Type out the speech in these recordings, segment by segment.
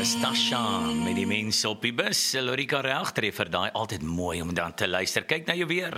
Tasha met die mense op die bus. Lorika Reg treffer daai altyd mooi om dan te luister. Kyk na jou weer.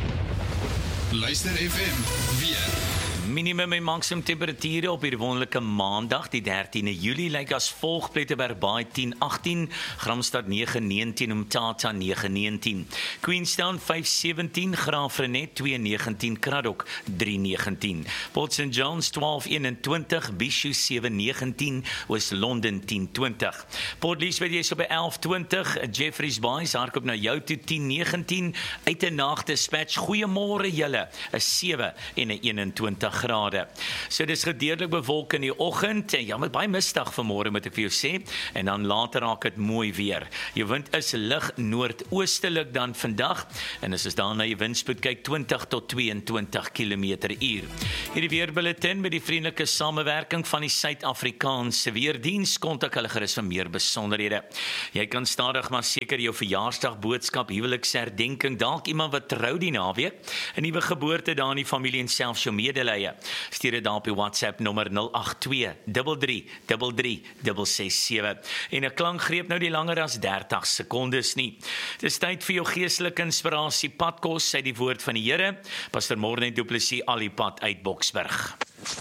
Luister FM weer. Minimum en maksimum temperature op hierdie wonderlike maandag, die 13de Julie, lyk as volg: Plettenberg Baai 10-18, Gramstad 9-19, Umtata 9-19, Queenstown 5-17, Graafrenet 2-19, Kraddock 3-19, Port St Johns 12-21, Bishu 7-19, Oos-London 10-20, Port Elizabeth is op 11-20, Jeffreys Bay hardloop na jou toe 10-19, Uitenaag Dispatch, goeiemôre julle, 'n 7 en 'n 21 grade. So dis gedeeltelik bewolk in die oggend en ja, met baie mistig vanmôre moet ek vir jou sê, en dan later raak dit mooi weer. Jou wind is lig noordoostelik dan vandag, en as ons dan na die windspoed kyk, 20 tot 22 km/h. Hierdie weerbulletin met die vriendelike samewerking van die Suid-Afrikaanse Weerdiens. Kontak hulle gerus vir meer besonderhede. Jy kan stadig maar seker jou verjaarsdag boodskap, huweliksherdenking, dalk iemand wat trou die naweek, 'n nuwe geboorte daar in die familie en selfs jou medelee. Stuur dit daar op die WhatsApp nommer 082 33 667. En 'n klankgreep nou die langer as 30 sekondes nie. Dis tyd vir jou geestelike inspirasie padkos uit die woord van die Here. Pastor Morne Du Plessis Alipad uit Boksburg.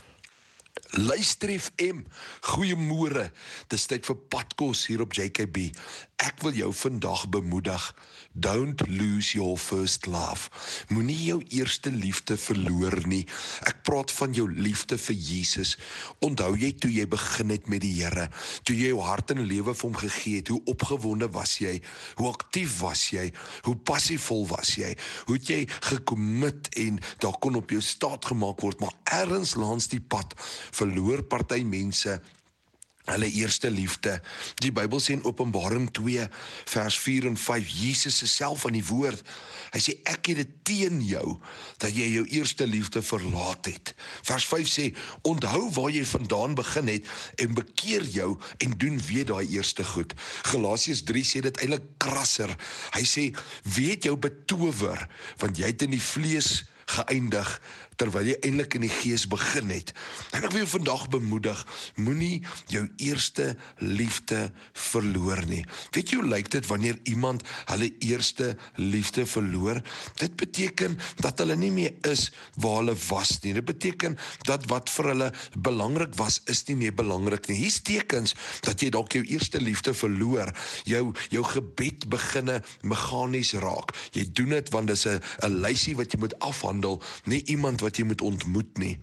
Luister FM, goeiemôre. Dis tyd vir padkos hier op JKB. Ek wil jou vandag bemoedig. Don't lose your first love. Moenie jou eerste liefde verloor nie. Ek praat van jou liefde vir Jesus. Onthou jy toe jy begin het met die Here, toe jy jou hart en lewe vir hom gegee het, hoe opgewonde was jy, hoe aktief was jy, hoe passievol was jy, hoe het jy gekommit en daar kon op jou staat gemaak word, maar ergens langs die pad verloor party mense hulle eerste liefde. Die Bybel sê in Openbaring 2 vers 4 en 5, Jesus is self aan die woord. Hy sê, ek het dit teen jou, dat jy jou eerste liefde verlaat het. Vers 5 sê, onthou waar jy vandaan begin het, en bekeer jou, en doen weer daai eerste goed. Galasiërs 3 sê dit eintlik krasser. Hy sê, wie het jou betower, want jy het in die vlees geëindig, terwyl jy eintlik in die gees begin het. En ek wil jou vandag bemoedig, moenie jou eerste liefde verloor nie. Weet jy hoe lyk dit wanneer iemand hulle eerste liefde verloor? Dit beteken dat hulle nie meer is waar hulle was nie. Dit beteken dat wat vir hulle belangrik was, is nie meer belangrik nie. Hier's tekens dat jy dalk jou eerste liefde verloor. Jou gebed beginne meganies raak. Jy doen dit want dis 'n lysie wat jy moet afhandel, nie iemand wat jy moet ontmoet nie.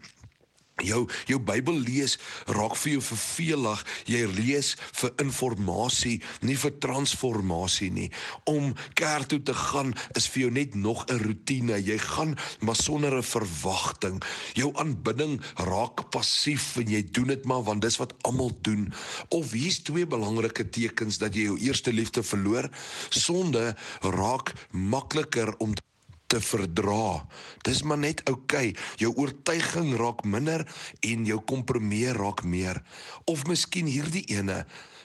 Jou Bybel lees raak vir jou vervelig. Jy lees vir informasie, nie vir transformasie nie. Om kerk toe te gaan is vir jou net nog 'n roetine. Jy gaan maar sonder 'n verwagting. Jou aanbidding raak passief en jy doen dit maar want dis wat almal doen. Of hier's twee belangrike tekens dat jy jou eerste liefde verloor. Sonde raak makliker om te verdra. Dis maar net oukei. Jou oortuiging raak minder en jou kompromie raak meer. Of miskien hierdie ene,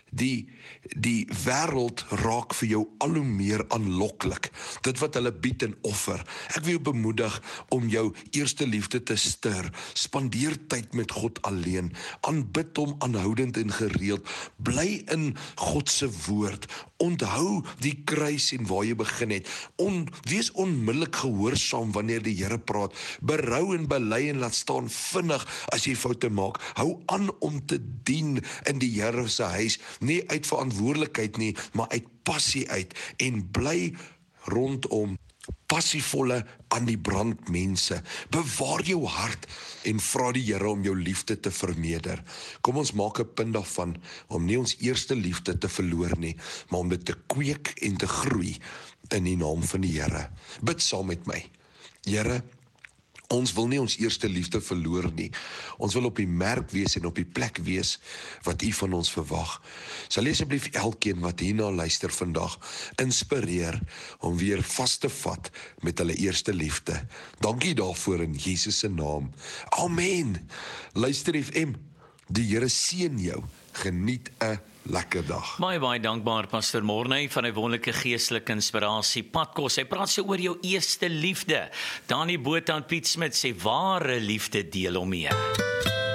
die wêreld raak vir jou al hoe meer aanloklik. Dit wat hulle bied en offer. Ek wil jou bemoedig om jou eerste liefde te stir. Spandeer tyd met God alleen. Aanbid hom aanhoudend en gereeld. Bly in God se woord. Onthou die kruis en waar jy begin het. Wees onmiddellik gehoorsaam wanneer die Here praat. Berou en bely en laat staan vinnig as jy foute maak. Hou aan om te dien in die Here se huis. Nie uit verantwoordelikheid nie, maar uit passie uit. En bly rondom passievolle aan die brand mense. Bewaar jou hart en vra die Here om jou liefde te vermeerder. Kom ons maak 'n punt daarvan om nie ons eerste liefde te verloor nie, maar om dit te kweek en te groei in die naam van die Here. Bid saam met my. Here, ons wil nie ons eerste liefde verloor nie. Ons wil op die merk wees en op die plek wees wat U van ons verwag. Sal jy asseblief elkeen wat hierna luister vandag inspireer om weer vas te vat met hulle eerste liefde. Dankie daarvoor in Jesus se naam. Amen. Luister FM, die Here seën jou. Geniet 'n lekker dag. Baie dankbaar Pastor Morne van 'n wonderlike geestelike inspirasie padkos. Hy praat so oor jou eerste liefde. Dani Botha en Piet Smit sê ware liefde deel hom mee.